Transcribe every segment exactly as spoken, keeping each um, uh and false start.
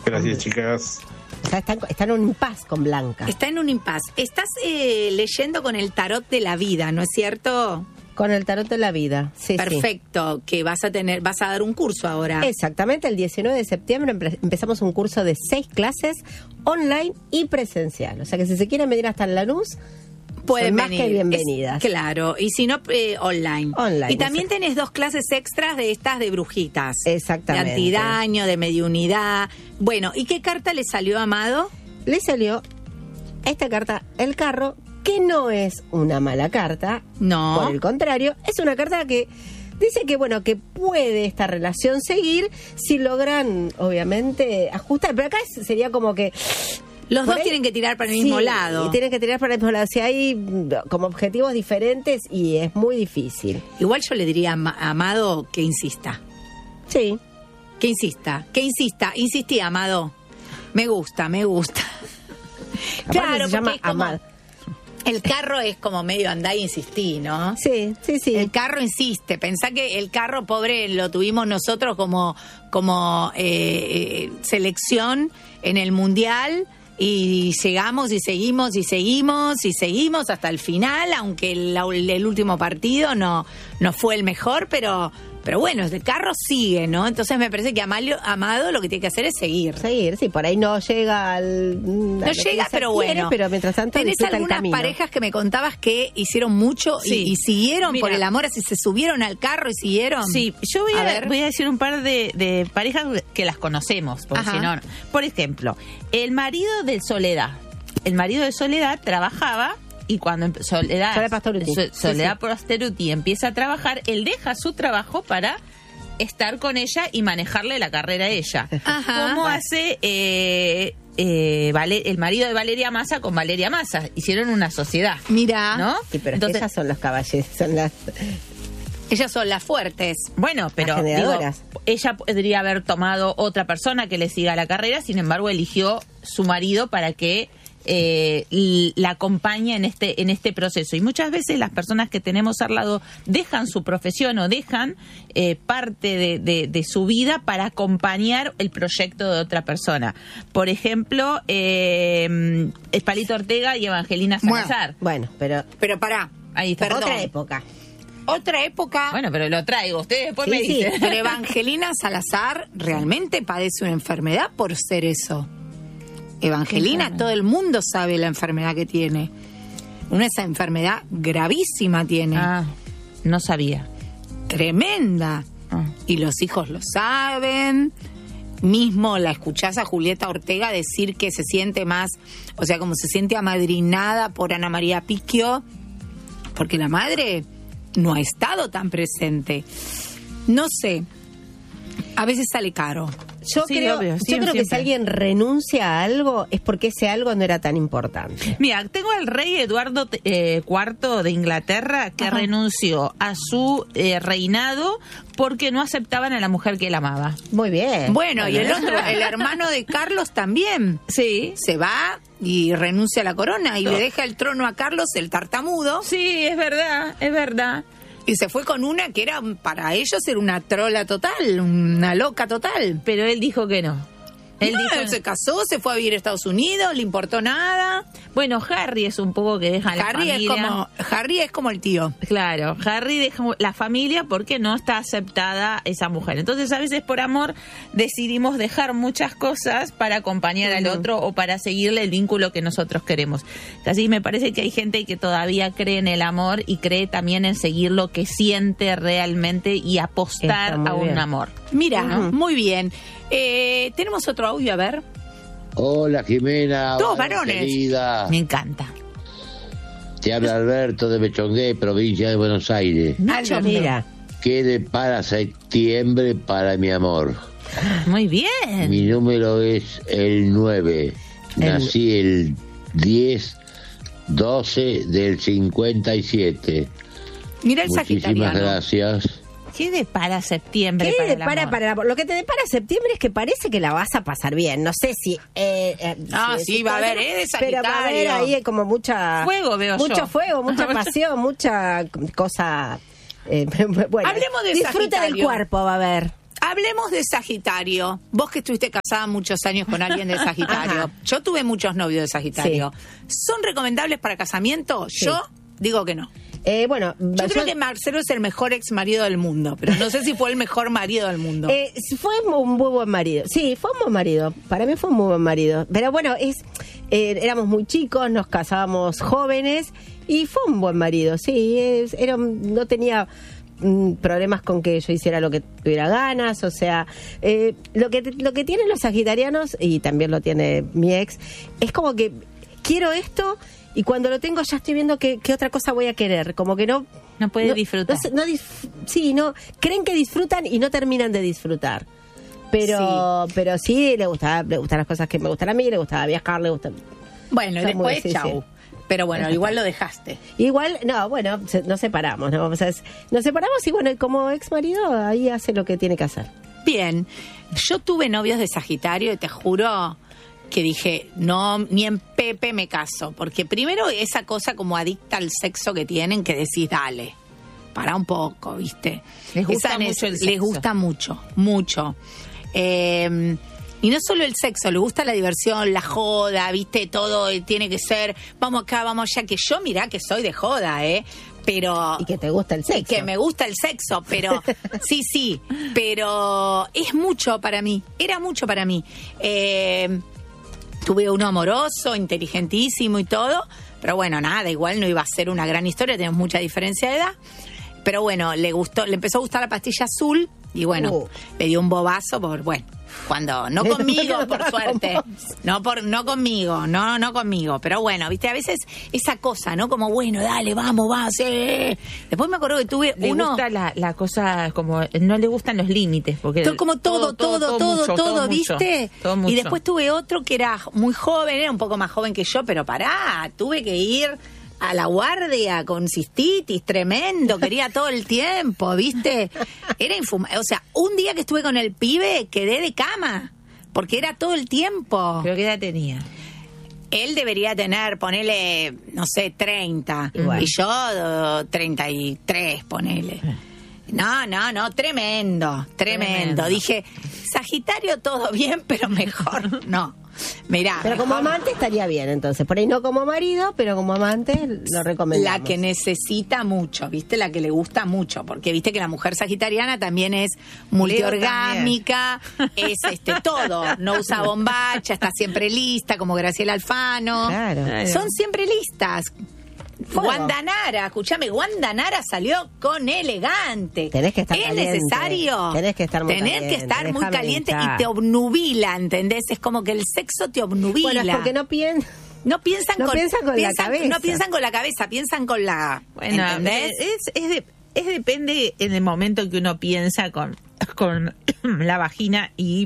Gracias, chicas. O sea, está, está en un impas con Blanca. Está en un impas. Estás eh, leyendo con el tarot de la vida, ¿no es cierto? Con el tarot de la vida, sí, Perfecto, sí. Que vas a tener, vas a dar un curso ahora. Exactamente, el diecinueve de septiembre empe- empezamos un curso de seis clases online y presencial. O sea que si se quieren venir hasta en Lanús, pueden más venir. que bienvenidas. Es, claro, y si no, eh, online. Online. Y también exacto. tenés dos clases extras de estas de brujitas. Exactamente. De antidaño, de mediunidad. Bueno, ¿y qué carta le salió a Amado? Le salió esta carta, el carro, que no es una mala carta. No. Por el contrario, es una carta que dice que, bueno, que puede esta relación seguir si logran, obviamente, ajustar. Pero acá es- sería como que... Los por dos ahí- tienen que tirar para el sí, mismo lado. y tienen que tirar para el mismo lado. Si hay mm, como objetivos diferentes y es muy difícil. Igual yo le diría a Ama- a Amado que insista. Sí. Que insista, que insista. Insistí, Amado. Me gusta, me gusta. Aparte se llama es como- Amado. El carro es como medio andá y insistí, ¿no? Sí, sí, sí. El carro insiste. Pensá que el carro, pobre, lo tuvimos nosotros como, como eh, eh, selección en el Mundial y llegamos y seguimos y seguimos y seguimos hasta el final, aunque el, el último partido no, no fue el mejor, pero... Pero bueno, el carro sigue, ¿no? Entonces me parece que Amalio, Amado lo que tiene que hacer es seguir. Seguir, sí, por ahí no llega al... No llega, pero bueno. Pero mientras tanto ¿Tenés disfruta el algunas camino. parejas que me contabas que hicieron mucho y- Sí. y, siguieron Mira. por el amor, así se subieron al carro y siguieron? Sí, yo voy a, A ver. voy a decir un par de, de parejas que las conocemos, porque Ajá. si no, por ejemplo, el marido de Soledad. El marido de Soledad trabajaba y cuando empe- Soledad, Soledad Pastoruti. So- Sí, Soledad sí. Pastoruti empieza a trabajar, él deja su trabajo para estar con ella y manejarle la carrera a ella. Ajá. ¿Cómo hace eh, eh, Vale- el marido de Valeria Massa con Valeria Massa? Hicieron una sociedad, Mira, ¿no? Sí, pero es que Entonces, ellas son los caballeros, son las... ellas son las fuertes. bueno, pero Las digo, generadoras. ella podría haber tomado otra persona que le siga la carrera, sin embargo eligió su marido para que eh, l- la acompañe en este en este proceso. Y muchas veces las personas que tenemos al lado dejan su profesión o dejan eh, parte de, de- de su vida para acompañar el proyecto de otra persona. Por ejemplo, eh, Espalito Ortega y Evangelina Salazar. Bueno, pero... Pero pará, Ahí está. Perdón. Otra época. otra época. Bueno, pero lo traigo. Ustedes después Sí, me sí, dicen. Pero Evangelina Salazar realmente padece una enfermedad por ser eso. Evangelina, enfermedad? todo el mundo sabe la enfermedad que tiene. Una esa enfermedad gravísima tiene. Ah, no sabía. Tremenda. Ah. Y los hijos lo saben. Mismo la escuchás a Julieta Ortega decir que se siente más, o sea, como se siente amadrinada por Ana María Picchio, porque la madre no ha estado tan presente. No sé, a veces sale caro. Yo Sí, creo, obvio, yo siempre, creo que si siempre. alguien renuncia a algo es porque ese algo no era tan importante. Mira, tengo al rey Eduardo eh, cuarto de Inglaterra que Ajá. renunció a su eh, reinado porque no aceptaban a la mujer que él amaba. Muy bien. Bueno, y el otro, el hermano de Carlos también. Sí. Se va y renuncia a la corona y le deja el trono a Carlos, el tartamudo, Sí, es verdad, es verdad. y se fue con una que era, para ellos era una trola total, una loca total. Pero él dijo que no. Él No, dijo, él se casó, se fue a vivir a Estados Unidos, le importó nada. bueno, Harry es un poco que deja a la Harry es familia. como Harry es como el tío. Claro, Harry deja la familia porque no está aceptada esa mujer. Entonces, a veces por amor decidimos dejar muchas cosas para acompañar al otro o para seguirle el vínculo que nosotros queremos. Así me parece que hay gente que todavía cree en el amor y cree también en seguir lo que siente realmente y apostar Está muy a un bien. amor. Mira, Ujú. muy bien. Eh, tenemos otro audio, a ver. Hola Jimena, Todos hola, varones. querida. Me encanta. Te habla Alberto de Mechongué, provincia de Buenos Aires. Nacho, Alberto. mira. ¿Qué depara septiembre para mi amor? Muy bien. Mi número es el nueve. Nací el diez doce del cincuenta y siete. Mira el Muchísimas sagitariano. gracias. ¿Qué depara septiembre ¿Qué para el depara amor? para el amor? Lo que te depara septiembre es que parece que la vas a pasar bien. No sé si... Eh, eh, Ah, si- sí, si va a todo haber, eso, ¿eh? De Pero va a haber Sagitario. ahí como mucha... Fuego veo Mucho yo. fuego, mucha pasión, mucha cosa... eh, bueno, Hablemos de disfrute del Sagitario. cuerpo, va a haber. Hablemos de Sagitario. Vos que estuviste casada muchos años con alguien de Sagitario. Yo tuve muchos novios de Sagitario. Sí. ¿Son recomendables para casamiento? Sí. Yo digo que no. Eh, bueno, yo, yo creo que Marcelo es el mejor ex marido del mundo, pero no sé si fue el mejor marido del mundo. Eh, fue un muy buen marido. Sí, fue un buen marido. Para mí fue un muy buen marido. Pero bueno, es eh, éramos muy chicos, nos casábamos jóvenes y fue un buen marido. Sí, es, era, no tenía mm, problemas con que yo hiciera lo que tuviera ganas. O sea, eh, lo que lo que tienen los sagitarianos, y también lo tiene mi ex, es como que quiero esto. Y cuando lo tengo ya estoy viendo qué, qué otra cosa voy a querer. Como que no... No puede no, disfrutar. No, no disf- sí, no. Creen que disfrutan y no terminan de disfrutar. Pero sí, pero sí le gustaba, le gustan las cosas que me gustan a mí, le gustaba viajar, le gusta... Bueno, y después, muy, chau. Sí, sí. Pero bueno, igual lo dejaste. Igual, no, bueno, se, nos separamos, ¿no? O sea, es, nos separamos y bueno, como ex marido ahí hace lo que tiene que hacer. Bien. Yo tuve novios de Sagitario y te juro... que dije, no, ni en Pepe me caso, porque primero esa cosa como adicta al sexo que tienen, que decís, dale, para un poco, ¿viste? Les gusta esa mucho el sexo. Les gusta mucho, mucho. Eh, y no solo el sexo, le gusta la diversión, la joda, ¿viste? Todo tiene que ser, vamos acá, vamos allá, que yo mirá que soy de joda, ¿eh? Pero... Y que te gusta el sexo. Que me gusta el sexo, pero... sí, sí, pero es mucho para mí, era mucho para mí. Eh... Tuve uno amoroso, inteligentísimo y todo, pero bueno, nada, igual no iba a ser una gran historia, tenemos mucha diferencia de edad. Pero bueno, le gustó, le empezó a gustar la pastilla azul y bueno, uh. le dio un bobazo por, bueno, cuando, no conmigo, por suerte, no por, no conmigo, no, no conmigo, pero bueno, viste, a veces esa cosa, ¿no? Como, bueno, dale, vamos, vamos, eh. Después me acuerdo que tuve le uno... Le gusta la, la cosa, como, no le gustan los límites, porque... Todo, como todo, todo, todo, todo, todo, mucho, todo, todo ¿viste? Todo mucho. Y después tuve otro que era muy joven, era un poco más joven que yo, pero pará, tuve que ir... a la guardia con cistitis, tremendo, quería todo el tiempo, ¿viste? Era infumable. O sea, un día que estuve con el pibe, quedé de cama, porque era todo el tiempo. ¿Pero qué edad tenía? Él debería tener, ponele, no sé, treinta. Igual. Y yo, treinta y tres, ponele. No, no, no, tremendo, tremendo. tremendo. Dije, Sagitario todo bien, pero mejor no. Mirá, pero como mejor... amante estaría bien, entonces. Por ahí no como marido, pero como amante lo recomendamos. La que necesita mucho, ¿viste? La que le gusta mucho. Porque viste que la mujer sagitariana también es multiorgámica, es este todo. No usa bombacha, está siempre lista, como Graciela Alfano. Claro. Son siempre listas. Fuego. Wanda Nara, escúchame, Wanda Nara salió con elegante. Tenés que estar es caliente. necesario. Tenés que estar muy Tenés caliente. que estar muy Déjame caliente hinchar. Y te obnubila, ¿entendés? Es como que el sexo te obnubila. Bueno, es porque no piensan. No piensan no con, piensan con piensan, la cabeza. No piensan con la cabeza, piensan con la... Bueno, ¿entendés? Es, es, de, es depende en el momento que uno piensa con, con la vagina y...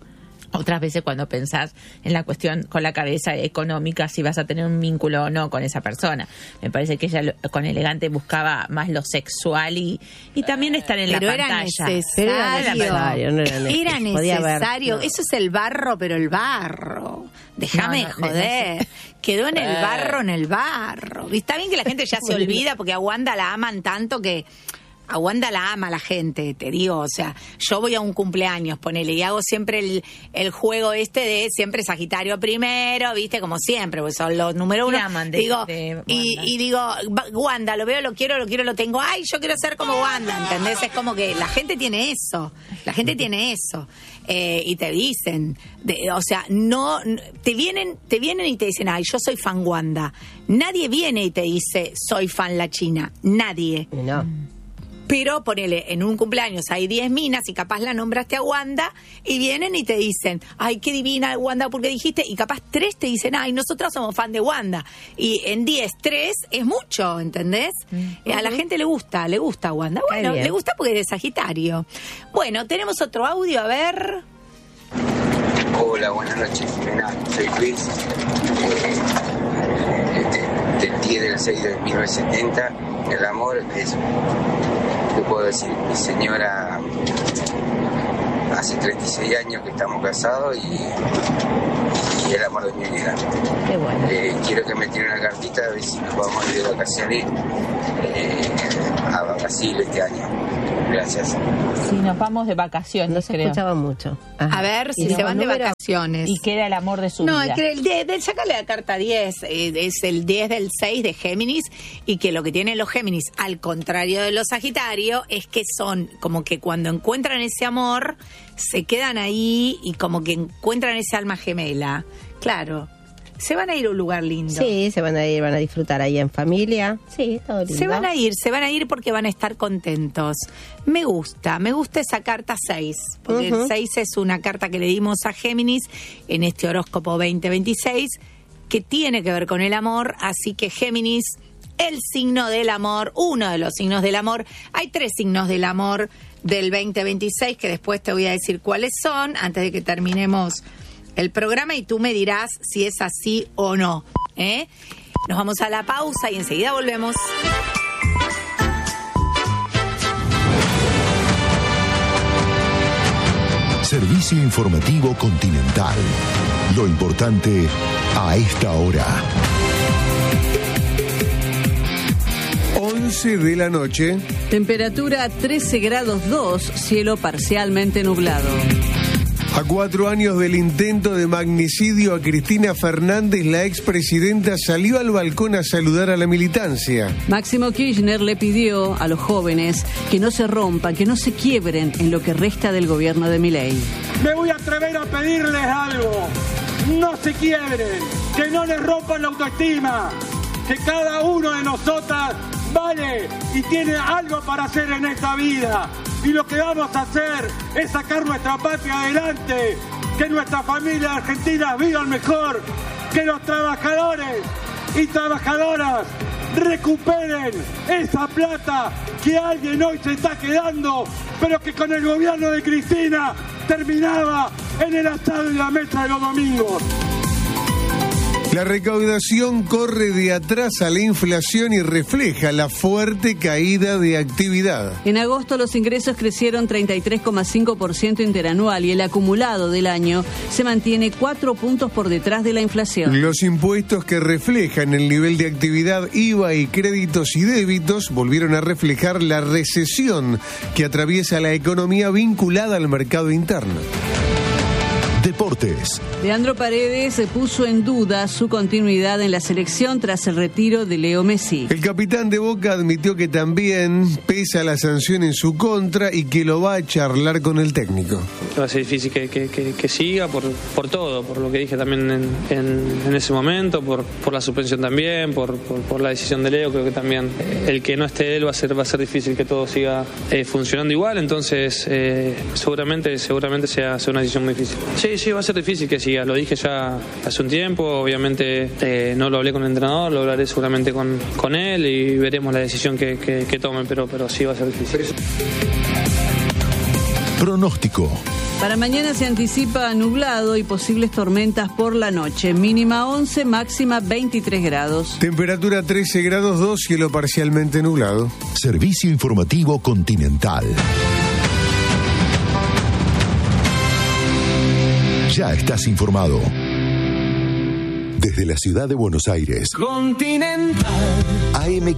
Otras veces cuando pensás en la cuestión con la cabeza económica, si vas a tener un vínculo o no con esa persona. Me parece que ella lo, con elegante buscaba más lo sexual y, y también estar en pero la era pantalla. Necesario. Pero era necesario. No era necesario. Era necesario. No. Eso es el barro, pero el barro. Déjame No, no, joder. No, no. Quedó en el barro, en el barro. Y está bien que la gente ya se olvida porque a Wanda la aman tanto que... A Wanda la ama la gente, te digo, o sea, yo voy a un cumpleaños, ponele, y hago siempre el, el juego este de siempre Sagitario primero, viste, como siempre, pues son los número uno. De, digo, de y, y digo, Wanda, lo veo, lo quiero, lo quiero, lo tengo, ay, yo quiero ser como Wanda, ¿entendés? Es como que la gente tiene eso, la gente tiene eso. Eh, y te dicen, de, o sea, no, te vienen, te vienen y te dicen, ay, yo soy fan Wanda. Nadie viene y te dice, soy fan la China, nadie. No. Pero ponele, en un cumpleaños hay diez minas y capaz la nombraste a Wanda y vienen y te dicen, ay, qué divina Wanda, porque dijiste, y capaz tres te dicen, ay, nosotros somos fan de Wanda. Y en diez, tres es mucho, ¿entendés? Uh-huh. A la gente le gusta, le gusta Wanda. Bueno, le gusta porque eres Sagitario. Bueno, tenemos otro audio, a ver. Hola, buenas noches, Jimena. Soy Luis. Eh, del diez del seis de mil novecientos setenta. El amor es... ¿Qué puedo decir? Mi señora, hace treinta y seis años que estamos casados y, y el amor de mi vida. Qué bueno. Eh, quiero que me tire una cartita a ver si nos vamos a ir de vacaciones eh, a Brasil este año. Gracias. Sí, nos vamos de vacaciones, No se creo. escuchaba mucho. Ajá. A ver Y si digo, se van de número- vacaciones. Y queda el amor de su No, vida. es que el de, de sacarle la carta diez, eh, es el diez del seis de Géminis, y que lo que tienen los Géminis, al contrario de los Sagitario, es que son como que cuando encuentran ese amor, se quedan ahí y como que encuentran esa alma gemela. Claro, se van a ir a un lugar lindo. Sí, se van a ir, van a disfrutar ahí en familia. Sí, todo lindo. Se van a ir, se van a ir porque van a estar contentos. Me gusta, me gusta esa carta seis, porque Ujú. el seis es una carta que le dimos a Géminis en este horóscopo veinte veintiséis, que tiene que ver con el amor, así que Géminis, el signo del amor, uno de los signos del amor. Hay tres signos del amor del veinte veintiséis, que después te voy a decir cuáles son, antes de que terminemos el programa, y tú me dirás si es así o no, ¿eh? Nos vamos a la pausa y enseguida volvemos. Servicio informativo Continental. Lo importante a esta hora. once de la noche. Temperatura trece grados dos, cielo parcialmente nublado. A cuatro años del intento de magnicidio a Cristina Fernández, la expresidenta salió al balcón a saludar a la militancia. Máximo Kirchner le pidió a los jóvenes que no se rompan, que no se quiebren en lo que resta del gobierno de Milei. Me voy a atrever a pedirles algo. No se quiebren, que no les rompan la autoestima, que cada uno de nosotras vale y tiene algo para hacer en esta vida. Y lo que vamos a hacer es sacar nuestra patria adelante, que nuestras familias argentinas vivan mejor, que los trabajadores y trabajadoras recuperen esa plata que alguien hoy se está quedando, pero que con el gobierno de Cristina terminaba en el asado y la mesa de los domingos. La recaudación corre de atrás a la inflación y refleja la fuerte caída de actividad. En agosto los ingresos crecieron treinta y tres coma cinco por ciento interanual y el acumulado del año se mantiene cuatro puntos por detrás de la inflación. Los impuestos que reflejan el nivel de actividad, I V A y créditos y débitos volvieron a reflejar la recesión que atraviesa la economía vinculada al mercado interno. Deportes. Leandro Paredes se puso en duda su continuidad en la selección tras el retiro de Leo Messi. El capitán de Boca admitió que también pesa la sanción en su contra y que lo va a charlar con el técnico. Va a ser difícil que, que, que, que siga por, por todo, por lo que dije también en, en, en ese momento, por, por la suspensión también, por, por, por la decisión de Leo. Creo que también el que no esté él va a ser, va a ser difícil que todo siga eh, funcionando igual, entonces eh, seguramente seguramente sea, sea una decisión muy difícil. Sí, sí, va a ser difícil que siga, lo dije ya hace un tiempo, obviamente eh, no lo hablé con el entrenador, lo hablaré seguramente con, con él y veremos la decisión que, que, que tome, pero, pero sí va a ser difícil. Pronóstico. Para mañana se anticipa nublado y posibles tormentas por la noche. Mínima once, máxima veintitrés grados. Temperatura trece grados dos, cielo parcialmente nublado. Servicio informativo Continental. Ya estás informado. Desde la ciudad de Buenos Aires. Continental. A M